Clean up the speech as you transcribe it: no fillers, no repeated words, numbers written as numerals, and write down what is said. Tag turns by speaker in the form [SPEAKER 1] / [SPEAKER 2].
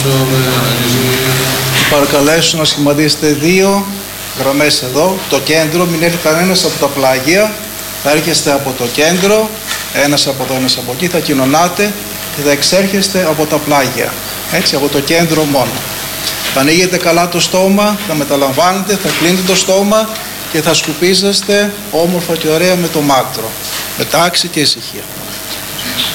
[SPEAKER 1] Παρακαλέσω να σχηματίσετε 2 γραμμές εδώ, το κέντρο, μην έρθει κανένας από τα πλάγια. Θα έρχεστε από το κέντρο, ένας από εδώ, ένας από εκεί, θα κοινωνάτε και θα εξέρχεστε από τα πλάγια. Έτσι, από το κέντρο μόνο. Θα ανοίγετε καλά το στόμα, θα μεταλαμβάνετε, θα κλείνετε το στόμα και θα σκουπίζεστε όμορφα και ωραία με το μάκτρο. Με τάξη και ησυχία.